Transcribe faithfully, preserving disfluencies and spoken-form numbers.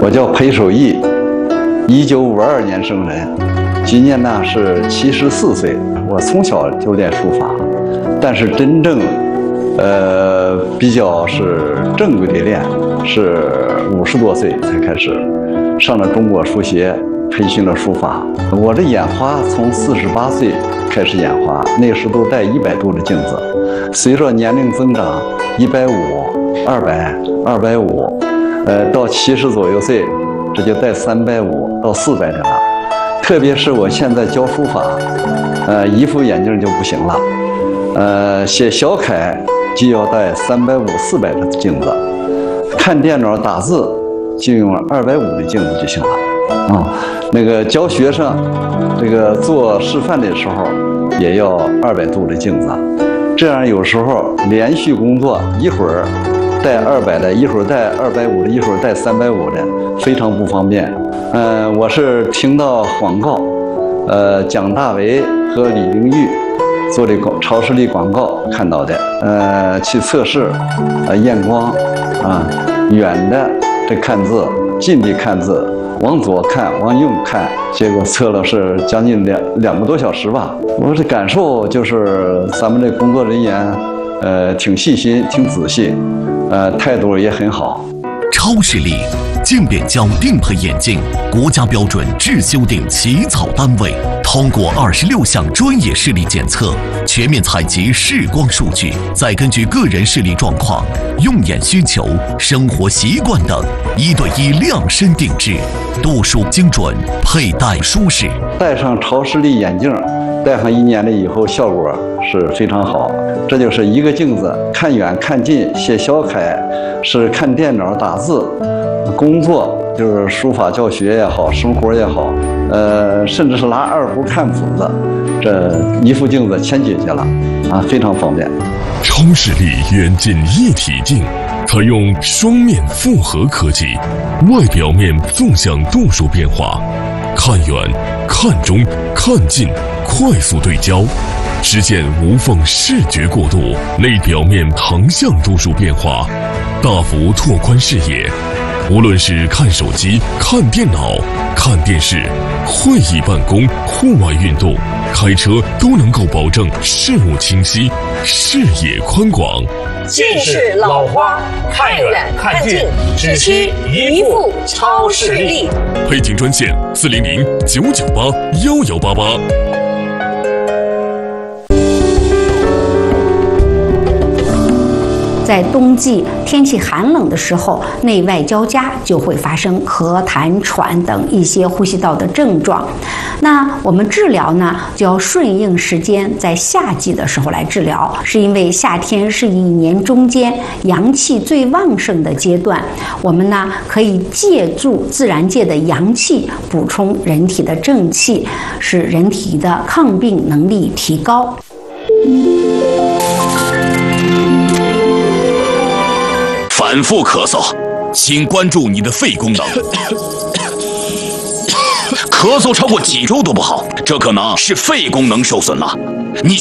我叫裴守义，一九五二年生人，今年呢是七十四岁。我从小就练书法，但是真正，呃，比较是正规的练，是五十多岁才开始上了中国书协，培训了书法。我这眼花从四十八岁开始眼花，那时都戴一百度的镜子，随着年龄增长，一百五、二百、二百五，呃，到七十左右岁，这就戴三百五到四百的了。特别是我现在教书法，呃，一副眼镜就不行了，呃，写小楷就要戴三百五、四百的镜子，看电脑打字就用二百五的镜子就行了。啊、哦，那个教学生，这个做示范的时候也要二百度的镜子，这样有时候连续工作，一会儿带二百的，一会儿带二百五的，一会儿带三百五的，非常不方便。嗯、呃，我是听到广告，呃，蒋大为和李玲玉做的广超视力广告看到的，呃，去测试，呃，验光，啊，远的这看字，近的看字。往左看，往右看，结果测了是将近两两个多小时吧。我的感受就是，咱们这工作人员，呃，挺细心，挺仔细，呃，态度也很好。 超视力镜变焦定配眼镜，国家标准制修订起草单位，通过二十六项专业视力检测，全面采集视光数据，再根据个人视力状况、用眼需求、生活习惯等，一对一量身定制，度数精准，佩戴舒适。 戴上超视力眼镜，戴上一年了以后，效果是非常好。这就是一个镜子，看远看近，写小楷是看电脑打字，工作就是书法教学也好，生活也好，呃，甚至是拿二胡看谱子，这一副镜子全解决了啊，非常方便。 超视力远近一体镜，采用双面复合科技，外表面纵向度数变化，看远、看中、看近，快速对焦，实现无缝视觉过渡；内表面横向度数变化，大幅拓宽视野。无论是看手机、看电脑、看电视、会议办公、户外运动、开车，都能够保证视物清晰、视野宽广。 近视老花，看远看近，只需一副超视力。 配镜专线：四零零九九八幺幺八八。 在冬季天气寒冷的时候，内外交加就会发生咳痰喘等一些呼吸道的症状。那我们治疗呢，就要顺应时间，在夏季的时候来治疗，是因为夏天是一年中间阳气最旺盛的阶段，我们呢可以借助自然界的阳气补充人体的正气，使人体的抗病能力提高。 反复咳嗽，请关注你的肺功能。咳嗽超过几周都不好，这可能是肺功能受损了。你